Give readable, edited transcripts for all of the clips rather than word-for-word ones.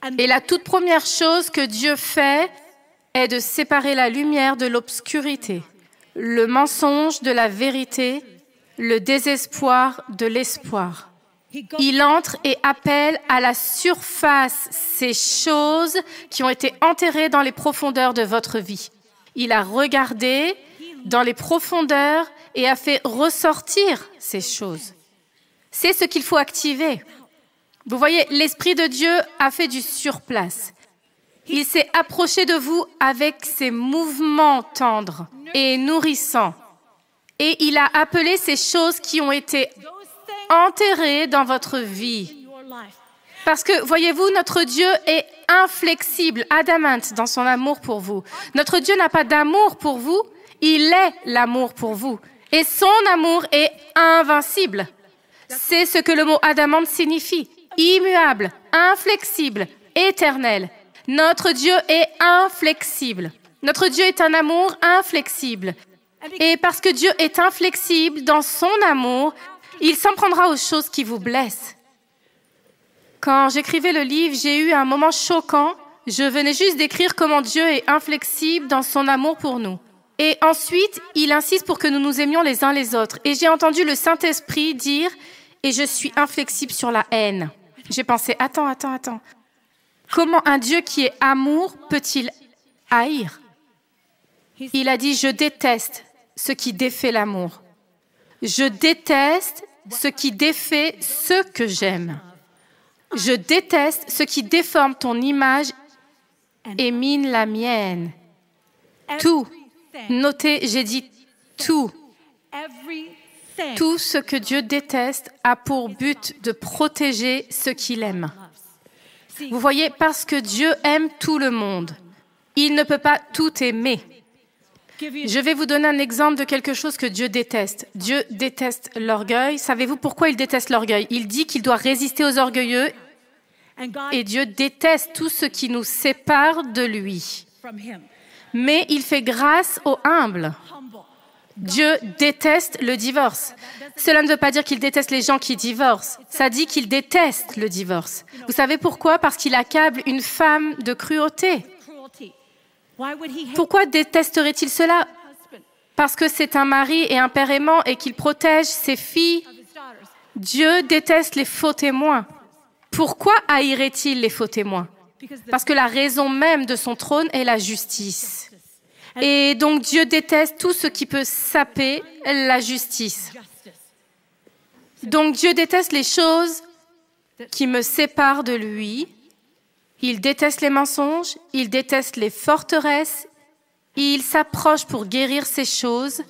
Et la toute première chose que Dieu fait est de séparer la lumière de l'obscurité, le mensonge de la vérité, le désespoir de l'espoir. Il entre et appelle à la surface ces choses qui ont été enterrées dans les profondeurs de votre vie. Il a regardé dans les profondeurs et a fait ressortir ces choses. C'est ce qu'il faut activer. Vous voyez, l'Esprit de Dieu a fait du surplace. Il s'est approché de vous avec ses mouvements tendres et nourrissants. Et il a appelé ces choses qui ont été enterrées dans votre vie. Parce que, voyez-vous, notre Dieu est inflexible, adamante dans son amour pour vous. Notre Dieu n'a pas d'amour pour vous, il est l'amour pour vous. Et son amour est invincible. C'est ce que le mot adamante signifie. Immuable, inflexible, éternel. Notre Dieu est inflexible. Notre Dieu est un amour inflexible. Et parce que Dieu est inflexible dans son amour, il s'en prendra aux choses qui vous blessent. Quand j'écrivais le livre, j'ai eu un moment choquant. Je venais juste d'écrire comment Dieu est inflexible dans son amour pour nous. Et ensuite, il insiste pour que nous nous aimions les uns les autres. Et j'ai entendu le Saint-Esprit dire « Et je suis inflexible sur la haine ». J'ai pensé « Attends. Comment un Dieu qui est amour peut-il haïr ?» Il a dit « Je déteste ce qui défait l'amour. Je déteste ce qui défait ce que j'aime. Je déteste ce qui déforme ton image et mine la mienne. » Tout. Notez, j'ai dit tout. Tout ce que Dieu déteste a pour but de protéger ce qu'il aime. Vous voyez, parce que Dieu aime tout le monde, il ne peut pas tout aimer. Je vais vous donner un exemple de quelque chose que Dieu déteste. Dieu déteste l'orgueil. Savez-vous pourquoi il déteste l'orgueil? Il dit qu'il doit résister aux orgueilleux et Dieu déteste tout ce qui nous sépare de lui. Mais il fait grâce aux humbles. Dieu déteste le divorce. Cela ne veut pas dire qu'il déteste les gens qui divorcent. Ça dit qu'il déteste le divorce. Vous savez pourquoi? Parce qu'il accable une femme de cruauté. Pourquoi détesterait-il cela? Parce que c'est un mari et un père aimant et qu'il protège ses filles. Dieu déteste les faux témoins. Pourquoi haïrait-il les faux témoins? Parce que la raison même de son trône est la justice. Et donc Dieu déteste tout ce qui peut saper la justice. Donc Dieu déteste les choses qui me séparent de lui. Il déteste les mensonges, il déteste les forteresses. Il s'approche pour guérir ces choses.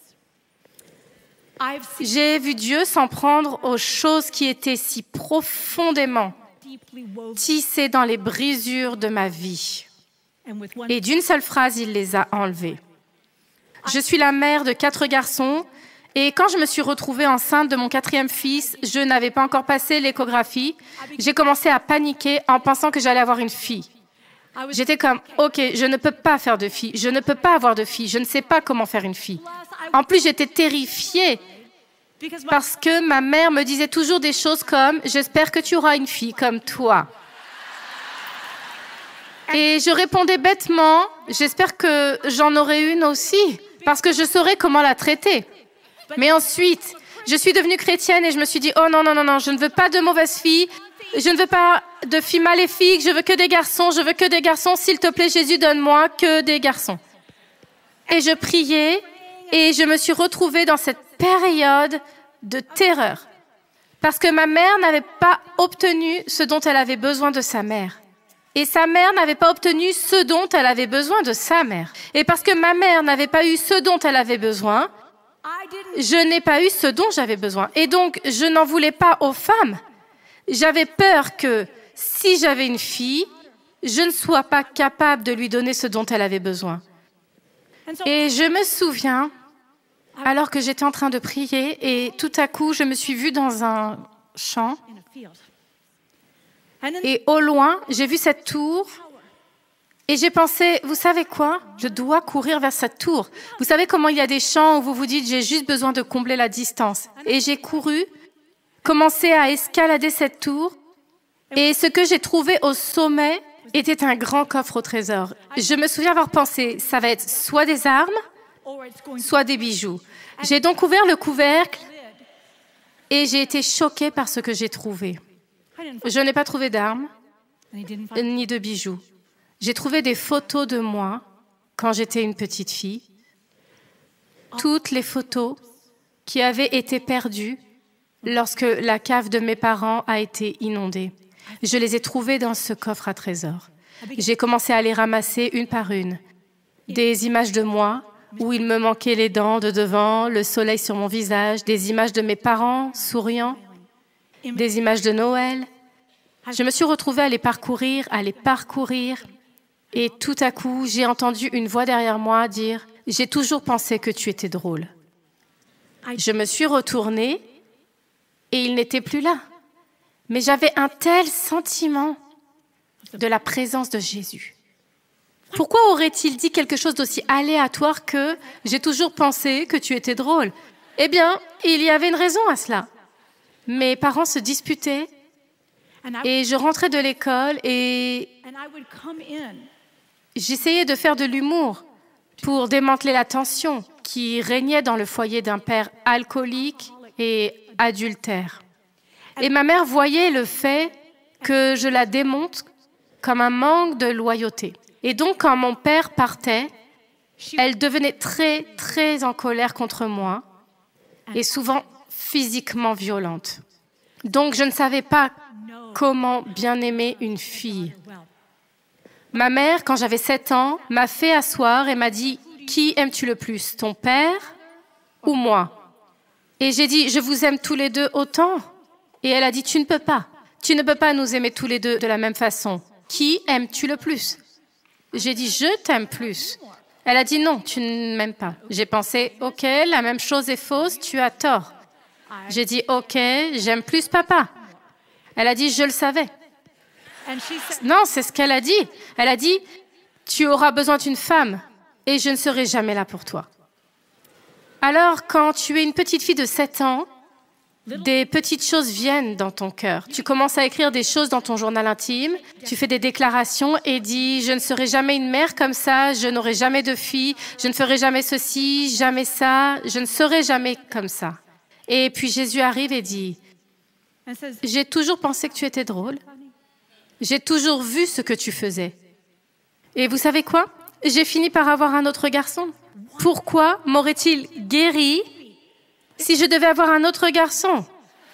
J'ai vu Dieu s'en prendre aux choses qui étaient si profondément tissées dans les brisures de ma vie. Et d'une seule phrase, il les a enlevées. Je suis la mère de 4 garçons et quand je me suis retrouvée enceinte de mon 4e fils, je n'avais pas encore passé l'échographie. J'ai commencé à paniquer en pensant que j'allais avoir une fille. J'étais comme, OK, je ne peux pas faire de fille, je ne peux pas avoir de fille, je ne sais pas comment faire une fille. En plus, j'étais terrifiée parce que ma mère me disait toujours des choses comme « J'espère que tu auras une fille comme toi ». Et je répondais bêtement « J'espère que j'en aurai une aussi, parce que je saurais comment la traiter ». Mais ensuite, je suis devenue chrétienne et je me suis dit « Oh non, je ne veux pas de mauvaises filles, je ne veux pas de filles maléfiques, je veux que des garçons, s'il te plaît Jésus, donne-moi que des garçons ». Et je priais et je me suis retrouvée dans cette période de terreur, parce que ma mère n'avait pas obtenu ce dont elle avait besoin de sa mère. Et sa mère n'avait pas obtenu ce dont elle avait besoin de sa mère. Et parce que ma mère n'avait pas eu ce dont elle avait besoin, je n'ai pas eu ce dont j'avais besoin. Et donc, je n'en voulais pas aux femmes. J'avais peur que, si j'avais une fille, je ne sois pas capable de lui donner ce dont elle avait besoin. Et je me souviens, alors que j'étais en train de prier, et tout à coup, je me suis vue dans un champ. Et au loin, j'ai vu cette tour et j'ai pensé, vous savez quoi? Je dois courir vers cette tour. Vous savez comment il y a des champs où vous vous dites, j'ai juste besoin de combler la distance. Et j'ai couru, commencé à escalader cette tour Et ce que j'ai trouvé au sommet était un grand coffre au trésor. Je me souviens avoir pensé, ça va être soit des armes, soit des bijoux. J'ai donc ouvert le couvercle et j'ai été choquée par ce que j'ai trouvé. Je n'ai pas trouvé d'armes ni de bijoux. J'ai trouvé des photos de moi quand j'étais une petite fille. Toutes les photos qui avaient été perdues lorsque la cave de mes parents a été inondée. Je les ai trouvées dans ce coffre à trésors. J'ai commencé à les ramasser une par une. Des images de moi, où il me manquait les dents de devant, le soleil sur mon visage, des images de mes parents souriant, des images de Noël. Je me suis retrouvée à les parcourir, et tout à coup, j'ai entendu une voix derrière moi dire « J'ai toujours pensé que tu étais drôle ». Je me suis retournée, et il n'était plus là. Mais j'avais un tel sentiment de la présence de Jésus. Pourquoi aurait-il dit quelque chose d'aussi aléatoire que « J'ai toujours pensé que tu étais drôle » ? Eh bien, il y avait une raison à cela. Mes parents se disputaient et je rentrais de l'école et j'essayais de faire de l'humour pour démanteler la tension qui régnait dans le foyer d'un père alcoolique et adultère. Et ma mère voyait le fait que je la démonte comme un manque de loyauté. Et donc, quand mon père partait, elle devenait très, très en colère contre moi et souvent physiquement violente. Donc, je ne savais pas comment bien aimer une fille. Ma mère, quand j'avais 7 ans, m'a fait asseoir et m'a dit « Qui aimes-tu le plus, ton père ou moi ?» Et j'ai dit « Je vous aime tous les deux autant ?» Et elle a dit « Tu ne peux pas. Tu ne peux pas nous aimer tous les deux de la même façon. Qui aimes-tu le plus ?» J'ai dit « Je t'aime plus. » Elle a dit « Non, tu ne m'aimes pas. » J'ai pensé « Ok, la même chose est fausse, tu as tort. » J'ai dit « Ok, j'aime plus papa. » Elle a dit « Je le savais. » Non, c'est ce qu'elle a dit. Elle a dit « Tu auras besoin d'une femme et je ne serai jamais là pour toi. » Alors, quand tu es une petite fille de 7 ans, des petites choses viennent dans ton cœur. Tu commences à écrire des choses dans ton journal intime, tu fais des déclarations et dis « Je ne serai jamais une mère comme ça, je n'aurai jamais de fille, je ne ferai jamais ceci, jamais ça, je ne serai jamais comme ça. » Et puis Jésus arrive et dit « J'ai toujours pensé que tu étais drôle. J'ai toujours vu ce que tu faisais. Et vous savez quoi? J'ai fini par avoir un autre garçon. Pourquoi m'aurait-il guéri si je devais avoir un autre garçon?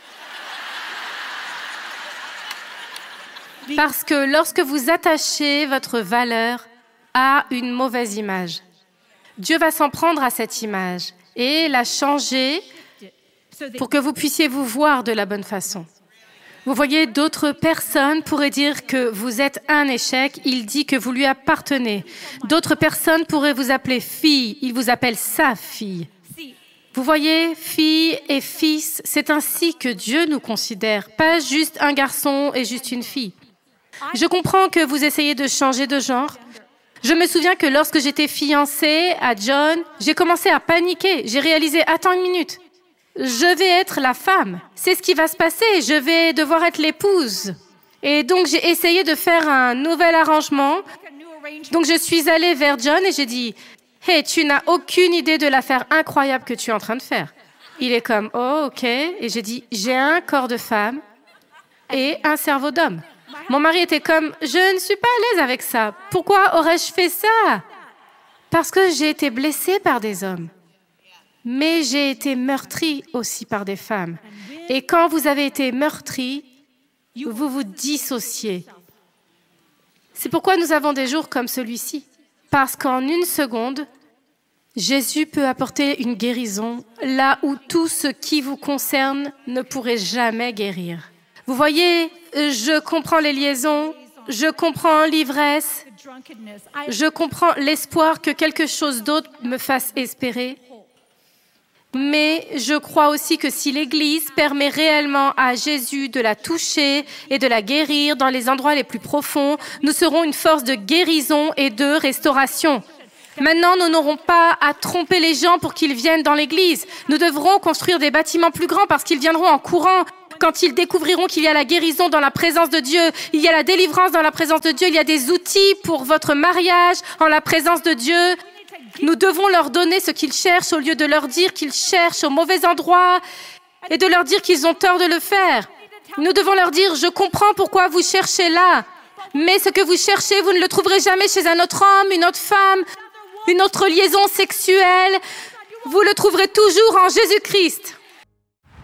Parce que lorsque vous attachez votre valeur à une mauvaise image, Dieu va s'en prendre à cette image et la changer pour que vous puissiez vous voir de la bonne façon. Vous voyez, d'autres personnes pourraient dire que vous êtes un échec, il dit que vous lui appartenez. D'autres personnes pourraient vous appeler fille, il vous appelle sa fille. Vous voyez, fille et fils, c'est ainsi que Dieu nous considère, pas juste un garçon et juste une fille. Je comprends que vous essayez de changer de genre. Je me souviens que lorsque j'étais fiancée à John, j'ai commencé à paniquer. J'ai réalisé, attends une minute, je vais être la femme. C'est ce qui va se passer, je vais devoir être l'épouse. Et donc j'ai essayé de faire un nouvel arrangement. Donc je suis allée vers John et j'ai dit, hey, tu n'as aucune idée de l'affaire incroyable que tu es en train de faire. Il est comme, oh, ok. Et j'ai dit, j'ai un corps de femme et un cerveau d'homme. Mon mari était comme, je ne suis pas à l'aise avec ça. Pourquoi aurais-je fait ça? Parce que j'ai été blessée par des hommes. Mais j'ai été meurtrie aussi par des femmes. Et quand vous avez été meurtrie, vous vous dissociez. C'est pourquoi nous avons des jours comme celui-ci. Parce qu'en une seconde, Jésus peut apporter une guérison là où tout ce qui vous concerne ne pourrait jamais guérir. Vous voyez, je comprends les liaisons, je comprends l'ivresse, je comprends l'espoir que quelque chose d'autre me fasse espérer. Mais je crois aussi que si l'Église permet réellement à Jésus de la toucher et de la guérir dans les endroits les plus profonds, nous serons une force de guérison et de restauration. Maintenant, nous n'aurons pas à tromper les gens pour qu'ils viennent dans l'Église. Nous devrons construire des bâtiments plus grands parce qu'ils viendront en courant. quand ils découvriront qu'il y a la guérison dans la présence de Dieu, il y a la délivrance dans la présence de Dieu, il y a des outils pour votre mariage en la présence de Dieu. Nous devons leur donner ce qu'ils cherchent au lieu de leur dire qu'ils cherchent au mauvais endroit et de leur dire qu'ils ont tort de le faire. Nous devons leur dire, je comprends pourquoi vous cherchez là, mais ce que vous cherchez, vous ne le trouverez jamais chez un autre homme, une autre femme, une autre liaison sexuelle. Vous le trouverez toujours en Jésus-Christ.